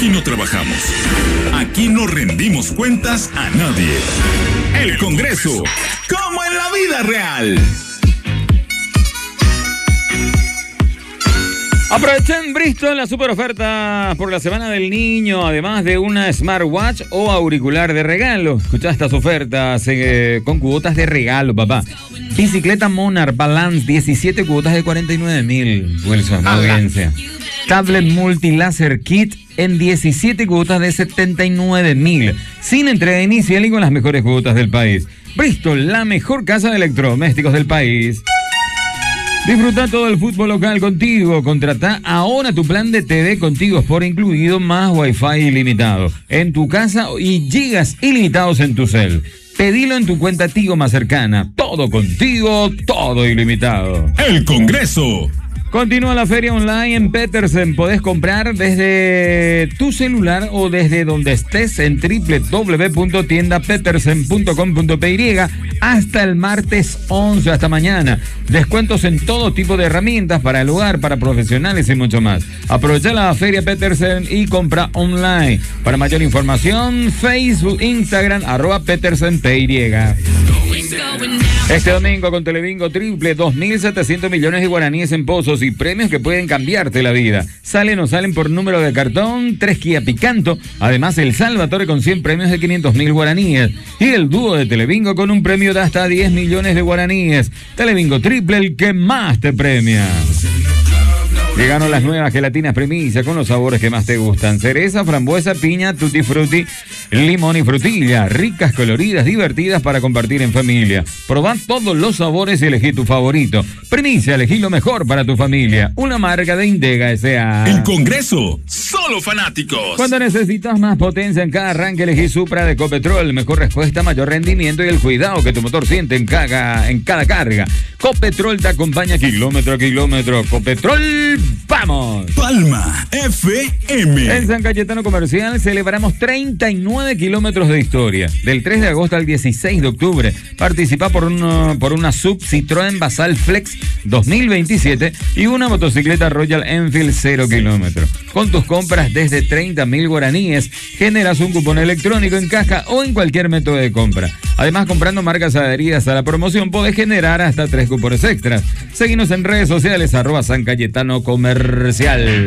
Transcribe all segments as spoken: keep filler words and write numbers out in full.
Aquí no trabajamos. Aquí no rendimos cuentas a nadie. El Congreso, como en la vida real. Aprovechen Bristol la super oferta por la Semana del Niño, además de una smartwatch o auricular de regalo. Escuchá estas ofertas eh, con cuotas de regalo, papá. Bicicleta Monarch Balance, diecisiete cuotas de cuarenta y nueve mil. Wilson, audiencia. Tablet Multilaser Kit en diecisiete cuotas de setenta y nueve mil. Sin entrega inicial y con las mejores cuotas del país. Bristol, la mejor casa de electrodomésticos del país. Disfruta todo el fútbol local contigo. Contrata ahora tu plan de T V contigo por incluido más Wi-Fi ilimitado en tu casa y gigas ilimitados en tu cel. Pedilo en tu cuenta Tigo más cercana. Todo contigo, todo ilimitado. El Congreso. Continúa la feria online en Petersen. Podés comprar desde tu celular o desde donde estés en doble u doble u doble u punto tienda petersen punto com punto p y hasta el martes once, hasta mañana. Descuentos en todo tipo de herramientas para el hogar, para profesionales y mucho más. Aprovecha la feria Petersen y compra online. Para mayor información, Facebook, Instagram, arroba Petersen P Y. Este domingo con Telebingo triple, dos mil setecientos millones de guaraníes en pozos y premios que pueden cambiarte la vida. Salen o salen por número de cartón, tres Kia Picanto, además el Salvatore con cien premios de quinientos mil guaraníes y el dúo de Telebingo con un premio de hasta diez millones de guaraníes. Telebingo triple, el que más te premia. Llegaron las nuevas gelatinas Primicia con los sabores que más te gustan. Cereza, frambuesa, piña, tutti frutti, limón y frutilla. Ricas, coloridas, divertidas para compartir en familia. Probá todos los sabores y elegí tu favorito. Primicia, elegí lo mejor para tu familia. Una marca de Indega S A. El Congreso, solo fanáticos. Cuando necesitas más potencia en cada arranque, elegí Supra de Copetrol. Mejor respuesta, mayor rendimiento y el cuidado que tu motor siente en cada, en cada carga. Copetrol te acompaña kilómetro a kilómetro. Copetrol, ¡vamos! Palma F M. En San Cayetano Comercial celebramos treinta y nueve kilómetros de historia. Del tres de agosto al dieciséis de octubre. Participa por, un, por una sub Citroën Basal Flex dos mil veintisiete y una motocicleta Royal Enfield cero kilómetros. Con tus compras desde treinta mil guaraníes, generas un cupón electrónico en caja o en cualquier método de compra. Además, comprando marcas adheridas a la promoción, podés generar hasta tres cupones extras. Seguinos en redes sociales, arroba San Cayetano Comercial.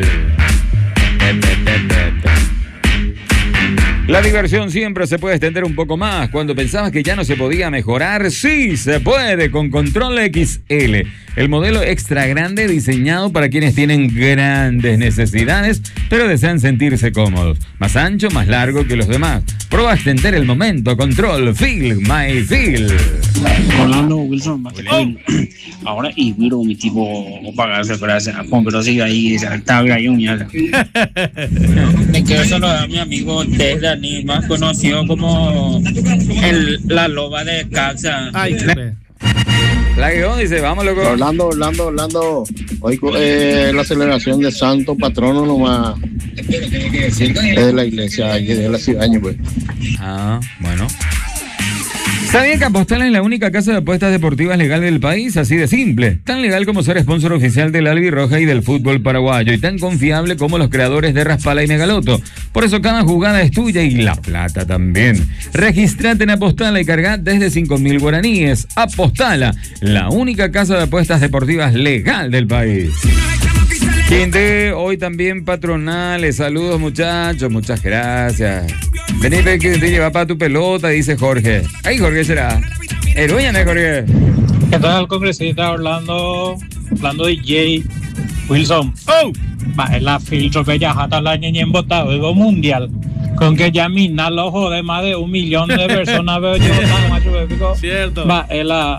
La diversión siempre se puede extender un poco más. Cuando pensabas que ya no se podía mejorar, sí se puede con Control X L. El modelo extra grande diseñado para quienes tienen grandes necesidades, pero desean sentirse cómodos. Más ancho, más largo que los demás. Prueba a extender el momento. Control, feel, my feel. Orlando Wilson, ahora y miro mi tipo pagarse para hacer pero sigue ahí, está ahí un ya. Me quiero saludar a mi amigo Tesla, ni más conocido como el, la loba de Caxa. Ay, qué La guión dice, vamos loco. Orlando, Orlando, Orlando. Hoy eh, la celebración de Santo Patrono nomás es de la iglesia de la ciudad, pues. Ah, bueno. ¿Sabían que Apostala es la única casa de apuestas deportivas legal del país? Así de simple. Tan legal como ser sponsor oficial del Albirroja y del fútbol paraguayo. Y tan confiable como los creadores de Raspala y Megaloto. Por eso cada jugada es tuya y la plata también. Registrate en Apostala y cargá desde cinco mil guaraníes. Apostala, la única casa de apuestas deportivas legal del país. Quinte, hoy también patronales. Saludos, muchachos. Muchas gracias. Vení, que te lleva para tu pelota, dice Jorge. Ay, Jorge será. Heroína, Jorge. ¿Qué tal, congresista Orlando? Orlando D J Wilson. ¡Oh! Va, es la filtro que ya jata la ñeñe en botado, digo mundial. Con que ya mina lo jode más de un millón de personas veo yo votando, macho bébico. Cierto. Va, es la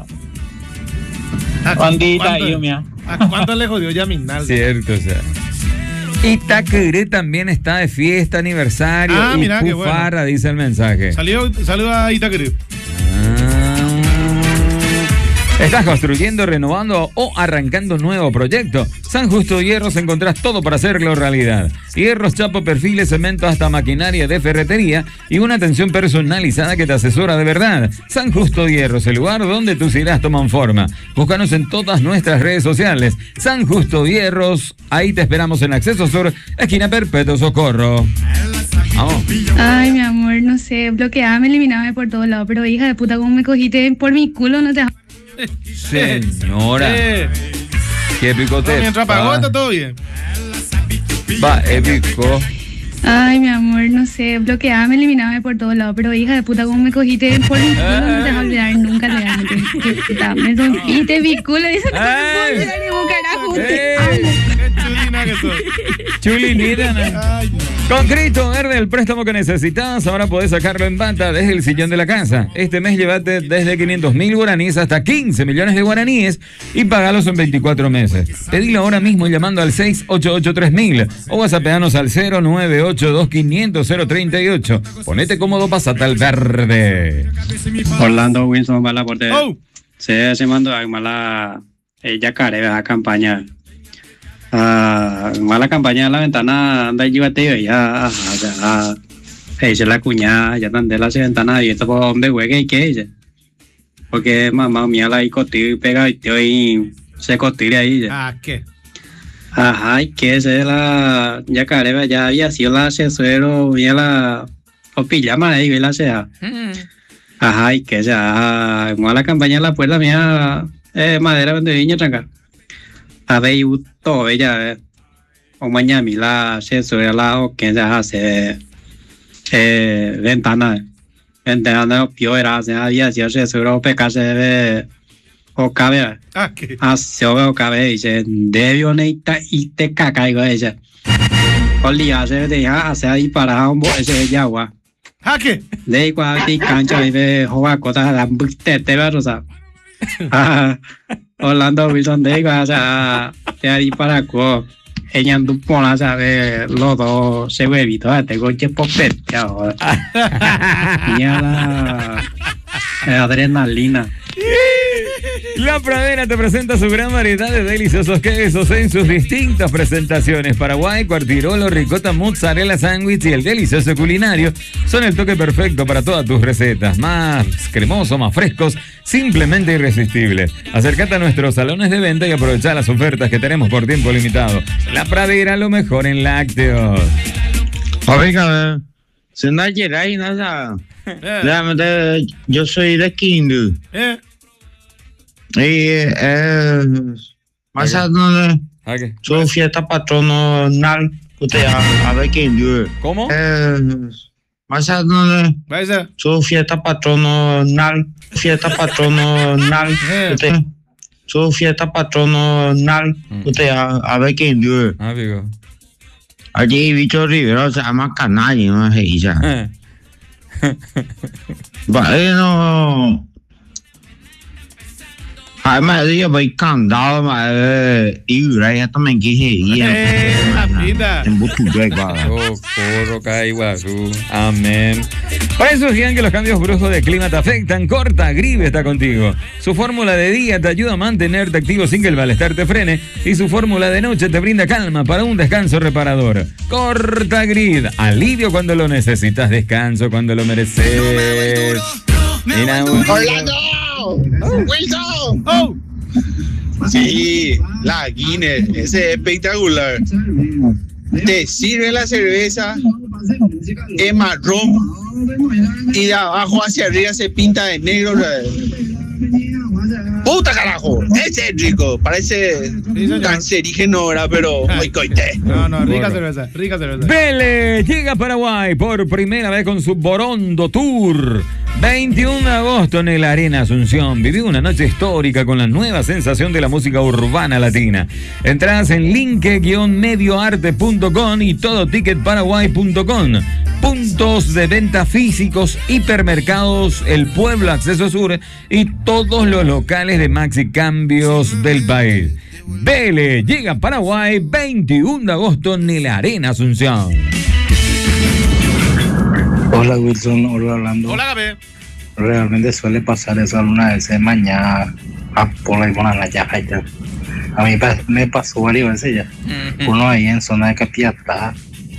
bandita y mía. ¿A cuánto le jodió Yaminal? Cierto, o sea. Itaqueré también está de fiesta, aniversario ah, y mira, pufarra, bueno. Dice el mensaje. Salió, saluda a Itaqueré. Ah. ¿Estás construyendo, renovando o arrancando un nuevo proyecto? San Justo Hierros encontrás todo para hacerlo realidad. Hierros, chapo, perfiles, cemento, hasta maquinaria de ferretería y una atención personalizada que te asesora de verdad. San Justo Hierros, el lugar donde tus ideas toman forma. Búscanos en todas nuestras redes sociales. San Justo Hierros, ahí te esperamos en Acceso Sur, esquina Perpetuo Socorro. Vamos. Ay, mi amor, no sé, bloqueame, eliminame por todos lados, pero hija de puta, ¿cómo me cogiste por mi culo? No te... Señora, Eh, qué picote. no, mientras pagó, está todo bien. Va, épico. Ay, mi amor, no sé, bloqueame, eliminame por todos lados, pero hija de puta, ¿cómo me cogiste por mi culo? No te vas a olvidar nunca, realmente. Qué puta, me rompiste mi culo, dice, no te puedo olvidar ni un carajo, te amo. Qué chulina que sos. Chulinita, ¿no? Ay, Con Crédito Verde, el préstamo que necesitas, ahora podés sacarlo en banda desde el sillón de la casa. Este mes llévate desde quinientos mil guaraníes hasta quince millones de guaraníes y pagalos en veinticuatro meses. Pedilo ahora mismo llamando al seis ocho ocho tres mil o whatsappeanos al cero nueve ocho dos quinientos cero treinta y ocho. Ponete cómodo, pasate al verde. Orlando Wilson va a la porte. oh, Se se mandó a mala ella care a campaña. Ah, mala campaña de la ventana anda allí bateo ya ya ella la cuñada ya tan de la ventana y esto por donde juegue y que ella porque mamá mía la y cotí pega y y se cotí ahí ya. ah, ¿qué? Ajá, y que ese la ya care ya había sido la asesuero y la o pijama ahí y la sea. Ajá, y que ya mala campaña de la puerta mía eh, madera donde viña tranca. A ver, yo todo ella, o mañana mi la se sobre la o que ya hace eh, ventana, ventana pio era se había si se sobre o peca se ve o cabe, Ah, ¿qué? a se o cabe y se debió neita y te caca igual ella. Oli hace de ya hace ahí para un bo ese ya agua. Ah, ¿qué? De igual ti cancha y ve juega cosas la te te va rosa. Ah, Orlando Wilson de igual, o sea, te ahí para co. Ella andu por la sabe los dos se huevito, te coche popet, ya ahora. Ya la, la adrenalina. La Pradera te presenta su gran variedad de deliciosos quesos en sus distintas presentaciones. Paraguay, cuartirolo, ricota, mozzarella, sándwich y el delicioso culinario son el toque perfecto para todas tus recetas. Más cremosos, más frescos, simplemente irresistibles. Acércate a nuestros salones de venta y aprovecha las ofertas que tenemos por tiempo limitado. La Pradera, lo mejor en lácteos. Oiga, se no ayer y nada. Eh, Realmente yo soy de Kindu. eh, Y eh, más allá ¿A qué? su fiesta patronal, usted a, a ver Kindu. ¿Cómo? Eh, más allá vaya. su fiesta patronal, fiesta patronal, Eh, usted su fiesta patronal, usted a, a ver Kindu. Ah, amigo. Allí Bicho Rivera se llama canalla, no es ella. Eh. Bueno, además yo voy cantado, mà yêu ra también que eh, la vida. en Buturueca. Socorro, Caiguazú. Amén. Para eso digan que los cambios bruscos de clima te afectan. Corta Gripe está contigo. Su fórmula de día te ayuda a mantenerte activo sin que el malestar te frene. Y su fórmula de noche te brinda calma para un descanso reparador. Corta Grid. Alivio cuando lo necesitas. Descanso cuando lo mereces. ¡Orlando! ¡Wilson! Oh, Sí, la Guinness, ese es espectacular. Te sirve la cerveza, es marrón y de abajo hacia arriba se pinta de negro. ¡Puta carajo! Ese es rico, parece señor. cancerígeno ahora, pero hoy coité. no, no, rica Bueno. cerveza, rica cerveza. Vélez llega a Paraguay por primera vez con su Borondo Tour. veintiuno de agosto en el Arena Asunción. Viví una noche histórica con la nueva sensación de la música urbana latina. Entradas en linke guion medio arte punto com y todo ticket paraguay punto com. Puntos de venta físicos, hipermercados, el Pueblo Acceso Sur y todos los locales de Maxi Cambios del país. Vélez llega a Paraguay veintiuno de agosto en el Arena Asunción. Hola Wilson, hola Orlando. Hola, Gabe. realmente suele pasar eso alguna vez de mañana a por ahí con la llave ya. A mí pa- me pasó varias veces ya. Uno ahí en zona de Capiatá,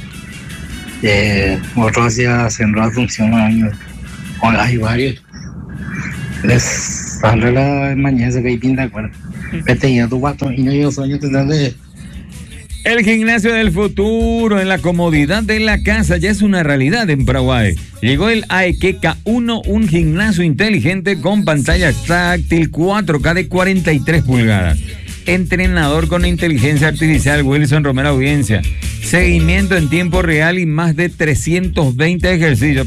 eh, otro hacia Centro de Asunción, años. Hay varios. Les sale la mañana se ve y pinta acuerdo. Vete ya tu guato y no yo sueño de. El gimnasio del futuro en la comodidad de la casa ya es una realidad en Paraguay. Llegó el A E K E K uno, un gimnasio inteligente con pantalla táctil cuatro K de cuarenta y tres pulgadas. Entrenador con inteligencia artificial Wilson Romero Audiencia. Seguimiento en tiempo real y más de trescientos veinte ejercicios.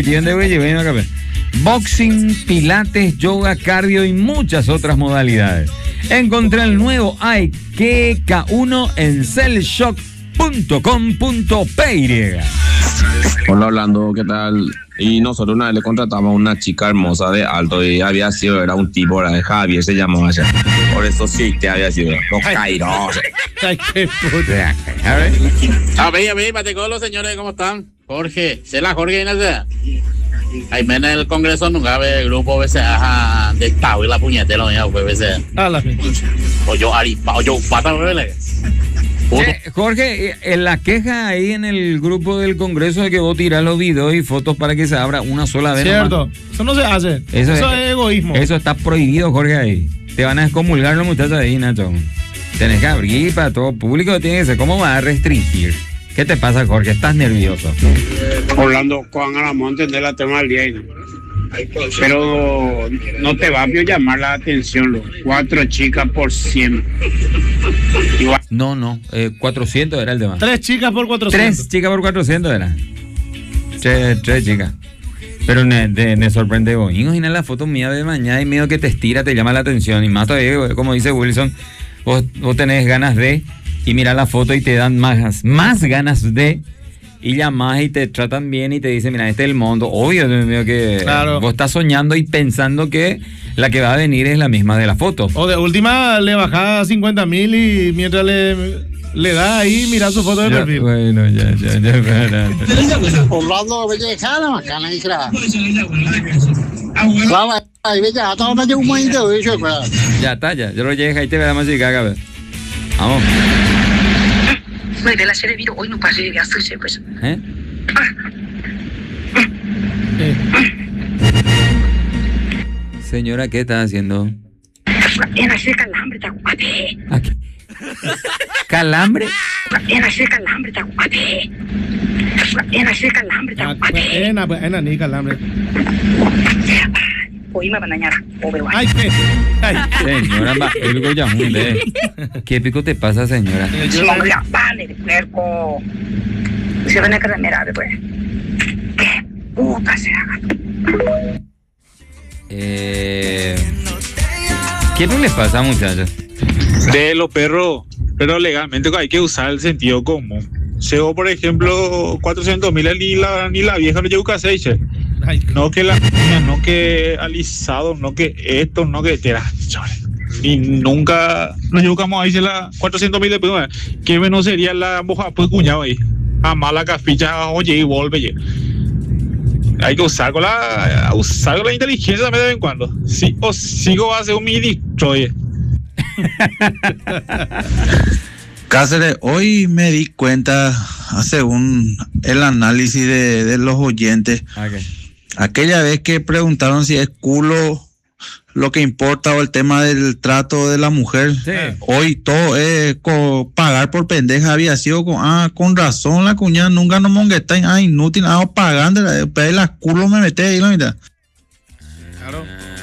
Boxing, pilates, yoga, cardio y muchas otras modalidades. Encontré el nuevo A E K E K uno en cellshop punto com punto p y. Hola Orlando, ¿qué tal? Y nosotros una vez le contratamos a una chica hermosa de Alto y había sido, era un tipo, era de Javier, se llamaba allá. Por eso sí, te había sido los Kairos. Ay, qué puta. A ver. A ver, a ver, Pateco, los señores, ¿cómo están? Jorge, ¿se la Jorge en el ahí en el Congreso nunca ve el grupo B C A de Estado y la puñetera, no B C A. O yo, Aripa, o yo, Pata, ¿verdad? Eh, Jorge, en la queja ahí en el grupo del Congreso de que vos tirás los videos y fotos para que se abra una sola vez. Cierto, nomás. eso no se hace. Eso, eso es, es egoísmo. Eso está prohibido, Jorge, ahí. Te van a excomulgar los muchachos ahí, Nacho. Tenés que abrir para todo público, tiene que ser. ¿Cómo vas a restringir? ¿Qué te pasa, Jorge? ¿Estás nervioso? Orlando, Juan Aramón, entender la tema del día, ¿no? Pero no te va a llamar la atención los cuatro chicas por cien. Igual. No, no, eh, cuatrocientos era el tema. Tres chicas por cuatrocientos. Tres chicas por cuatrocientos era. Tres, tres chicas. Pero me, de, me sorprende vos. Imagina la foto mía de mañana y medio que te estira, te llama la atención. Y más todavía, como dice Wilson, vos, vos tenés ganas de, y mira la foto y te dan más, más ganas de, y llamás y te tratan bien y te dicen, mira, este es el mundo. Obvio, medio que claro. Vos estás soñando y pensando que la que va a venir es la misma de la foto. O de última le bajás cincuenta mil y mientras le, le da ahí, mira su foto de ya, perfil. Bueno, ya, ya, ya. ya. Orlando, bella cara, bacana, hija. Claro, ahí bella, hasta ahora yo un momento de eso, ya está, ya. Yo lo llegué ahí te veamos y caga, a ver. Vamos. Mày để là xe video hoy no pase de hacer ese pues. ¿Eh? Señora, ¿qué está haciendo? En hacer calambre, te aguante. Aquí. ¿Calambre? En hacer calambre, te aguante. En hacer calambre, te aguante. En en ni calambre. Hoy me van a dañar. Ay, qué. Ay. Señora, va, el ya hunde. ¿Qué pico te pasa, señora? Hombre, vale, de puerco. Se van a calamar después. ¿Qué puta se haga? Eh, ¿Qué no les pasa, muchachos? De los perros, pero legalmente hay que usar el sentido común. Llegó, por ejemplo, cuatrocientos mil ni la, ni la vieja no llegó a seis. No que la no que alisado, no que esto, no que te y nunca nos llevamos ahí la cuatrocientos mil de pesos. Que menos sería la moja pues cuñado ahí. A mala capicha, oye, y vuelve. Hay que usar con la usar con la inteligencia también de vez en cuando. Sí, o sigo va a ser un ministro, oye. Cáceres, hoy me di cuenta, según el análisis de, de los oyentes, okay. Aquella vez que preguntaron si es culo lo que importa o el tema del trato de la mujer, sí. Hoy todo es co, pagar por pendeja había sido con, ah, con razón la cuñada nunca nos mongueta, ah, inútil, ah, pagando, pero las culos me meté ahí la mitad. Claro.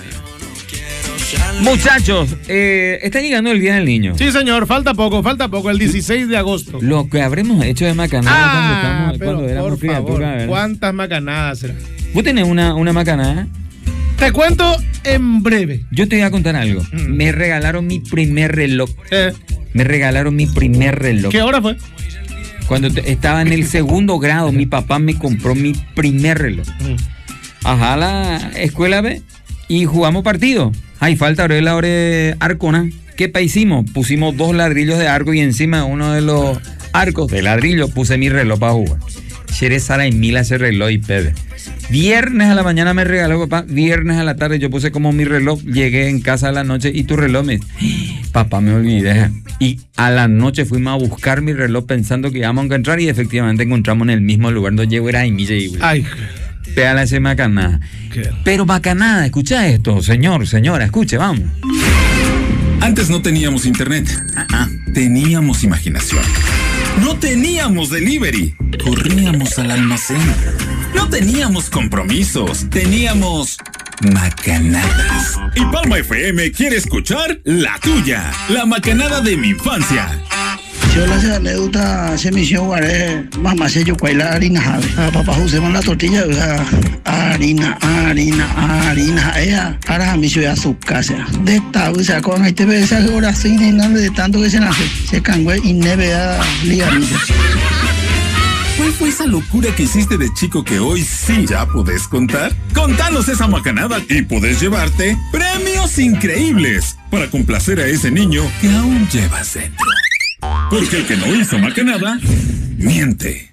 Muchachos, eh, está llegando el Día del Niño. Sí, señor, falta poco, falta poco, el dieciséis de agosto. Lo que habremos hecho de macanadas ah, cuando, estamos, pero cuando éramos por favor, criaturas. ¿cuántas macanadas serán? ¿Vos tenés una, una macanada? Te cuento en breve. Yo te voy a contar algo. Mm. Me regalaron mi primer reloj. Eh. Me regalaron mi primer reloj. ¿Qué hora fue? Cuando te, estaba en el segundo grado, mi papá me compró mi primer reloj. Mm. Ajá, a la escuela B y jugamos partido. Ay, falta ahora la hora de Arcona. ¿Qué pa hicimos? Pusimos dos ladrillos de arco y encima de uno de los arcos de ladrillo puse mi reloj para jugar. Ayer Sara y Mila ese reloj y Pepe. Viernes a la mañana me regaló papá, viernes a la tarde yo puse como mi reloj, llegué en casa a la noche y tu reloj me... Papá, me olvidé. Y a la noche fuimos a buscar mi reloj pensando que íbamos a encontrar y efectivamente encontramos en el mismo lugar donde llego era Milla y Ay. Pégale ese macanada. ¿Qué? Pero macanada, escucha esto, señor, señora, escuche, vamos. Antes no teníamos internet. Ah, teníamos imaginación. No teníamos delivery. Corríamos al almacén. No teníamos compromisos. Teníamos macanadas. Y Palma F M quiere escuchar la tuya. La macanada de mi infancia. Yo la anécdota se me hizo guardé mamá se yo la harina jave papá José con la tortilla harina harina harina ella ahora a mí se a su casa de esta o sea con este bebé esa hora así de tanto que se nace se cangüe y neve a ligar. ¿Cuál fue esa locura que hiciste de chico que hoy sí ya podés contar? Contanos esa macanada y podés llevarte premios increíbles para complacer a ese niño que aún llevas dentro. Porque el que no hizo macanada, miente.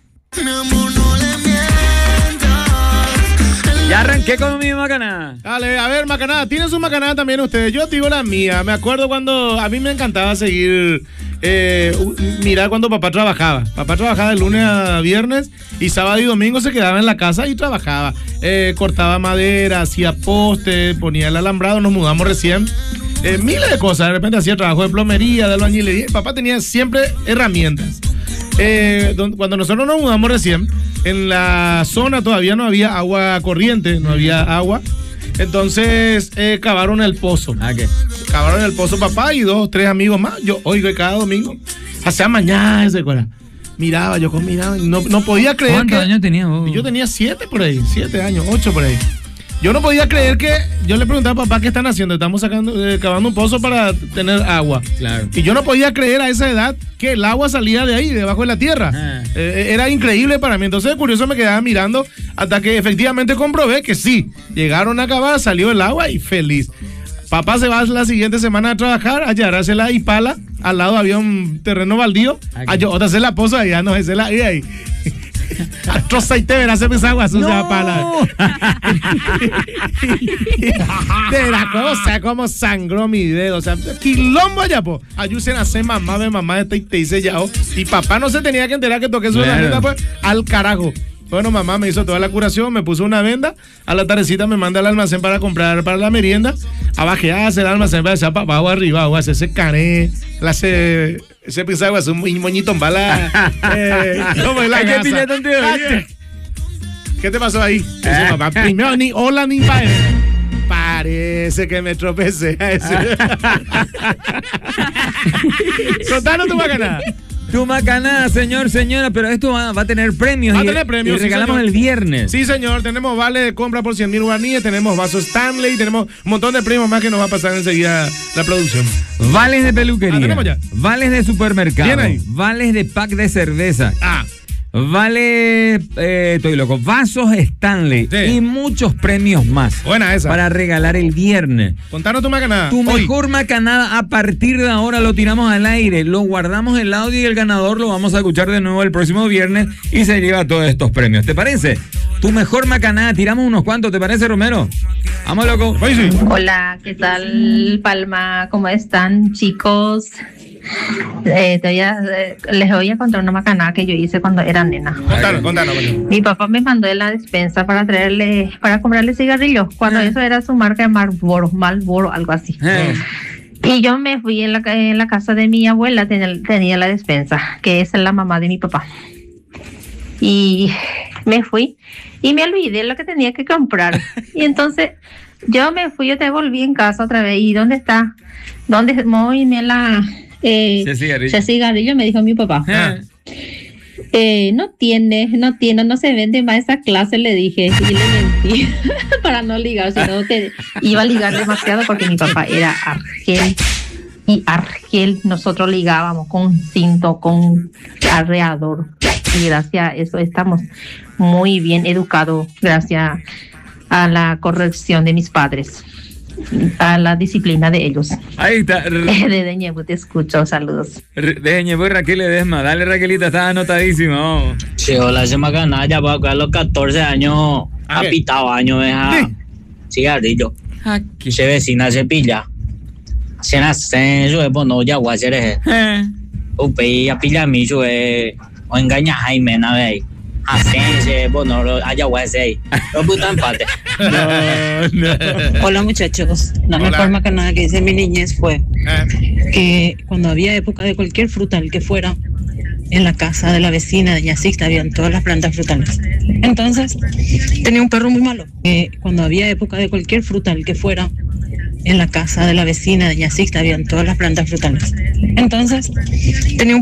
Ya arranqué con mi macanada. Dale, a ver, macanada. ¿Tienen su macanada también ustedes? Yo te digo la mía. Me acuerdo cuando a mí me encantaba seguir, eh, mirar cuando papá trabajaba. Papá trabajaba de lunes a viernes y sábado y domingo se quedaba en la casa y trabajaba. Eh, cortaba madera, hacía postes, ponía el alambrado, nos mudamos recién. Eh, miles de cosas, de repente hacía trabajo de plomería, de albañilería. Papá tenía siempre herramientas. Eh, don, cuando nosotros nos mudamos recién, en la zona todavía no había agua corriente, no había agua. Entonces eh, cavaron el pozo. ¿Ah, qué? Cavaron el pozo papá y dos, tres amigos más. Yo oigo cada domingo. Hacía mañana, ¿se acuerdan? Miraba, yo con miraba. No, no podía creer. ¿Cuántos que, años tenía vos? Yo tenía siete por ahí, siete años, ocho por ahí. Yo no podía creer que... Yo le preguntaba a papá qué están haciendo. Estamos sacando, eh, cavando un pozo para tener agua. Claro. Y yo no podía creer a esa edad que el agua salía de ahí, debajo de la tierra. Ah. Eh, era increíble para mí. Entonces, curioso, me quedaba mirando hasta que efectivamente comprobé que sí. Llegaron a cavar, salió el agua y feliz. Papá se va la siguiente semana a trabajar, a llevarse la Ipala. Al lado había un terreno baldío. A yo, otra se la pozo allá, no, se la... Y ahí... Troza y te verás en mis aguas, no. sea pala. De la cosa, como sangró mi dedo. O sea, quilombo allá, po. Ayúsen a hacer mamá de mamá de te dice ya. Y papá no se tenía que enterar que toqué su herramienta, pues, al carajo. Bueno, mamá me hizo toda la curación, me puso una venda. A la tardecita me manda al almacén para comprar para la merienda. Abajo a hacer el almacén para echar papá o arriba, o hacer ese cané, la hace. Ese pisagua es un moñito en bala. eh, ¿Cómo es la casa? ¿Qué te pasó ahí? Dice, papá, primero ni hola ni padre. Parece que me tropecé a ese. Contanos tu macanada. Tu macanada, señor, señora, pero esto va, va a tener premios. Va a y, tener premios. Y regalamos sí, el viernes. Sí, señor. Tenemos vale de compra por cien mil guaraníes, tenemos vasos Stanley, tenemos un montón de premios más que nos va a pasar enseguida la producción. Vales de peluquería. Ah, tenemos ya. Vales de supermercado. Bien ahí. Vales de pack de cerveza. Ah. Vale, eh, estoy loco, vasos Stanley sí. Y muchos premios más. Buena esa. Para regalar el viernes. Contanos tu macanada. Tu Hoy. mejor macanada a partir de ahora lo tiramos al aire, lo guardamos el audio y el ganador lo vamos a escuchar de nuevo el próximo viernes y se lleva todos estos premios. ¿Te parece? Tu mejor macanada, tiramos unos cuantos, ¿te parece, Romero? Vamos, loco. Hoy sí. Hola, ¿qué tal, Palma? ¿Cómo están, chicos? Eh, te voy a, eh, les voy a contar una macanada que yo hice cuando era nena. Contanos, contanos. Mi papá me mandó de la despensa para traerle, para comprarle cigarrillos, cuando eh. eso era su marca de Marlboro, Marlboro, algo así. Eh. Y yo me fui en la, en la casa de mi abuela, tenía, tenía la despensa, que es la mamá de mi papá. Y me fui y me olvidé lo que tenía que comprar. Y entonces yo me fui, yo te volví en casa otra vez. ¿Y dónde está? ¿Dónde? Muy bien la... Eh, ese cigarrillo. Ese cigarrillo, me dijo mi papá. Ah. Eh, no tiene, no tiene, no se vende más esa clase, le dije. Y le mentí para no ligar, sino que iba a ligar demasiado porque mi papá era Argel. Y Argel, nosotros ligábamos con cinto, con arreador. Y gracias a eso estamos muy bien educados, gracias a la corrección de mis padres. a la disciplina de ellos. Ahí está. Desde Ñebu te escucho, saludos. Desde Ñebu, Raquel Ledesma. Dale, Raquelita, está anotadísimo. Sí, hola, se me gana ya va a los catorce años, ha pitado años, deja cigarrillo. Se vecina se pilla. Se nace, yo es bueno, ya voy a hacer eso. Upe, ya pilla mi, yo es, o engaña a Jaime, na vez. Hacense, bueno, allá voy a hacer. No puta empate. No, no. Hola muchachos, la Hola. mejor macanada que hice en mi niñez fue que cuando había época de cualquier frutal que fuera, en la casa de la vecina de Doña Sixta habían todas las plantas frutales. Entonces, tenía un perro muy malo. Eh, cuando había época de cualquier frutal que fuera, en la casa de la vecina de Doña Sixta habían todas las plantas frutales. Entonces, tenía un